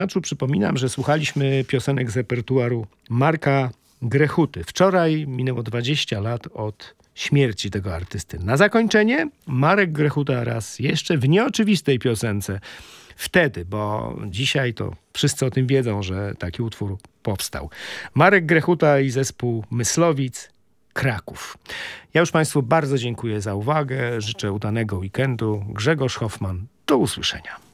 Przypominam, że słuchaliśmy piosenek z repertuaru Marka Grechuty. Wczoraj minęło 20 lat od śmierci tego artysty. Na zakończenie Marek Grechuta raz jeszcze w nieoczywistej piosence. Wtedy, bo dzisiaj to wszyscy o tym wiedzą, że taki utwór powstał. Marek Grechuta i zespół Myslowic, Kraków. Ja już Państwu bardzo dziękuję za uwagę. Życzę udanego weekendu. Grzegorz Hoffman. Do usłyszenia.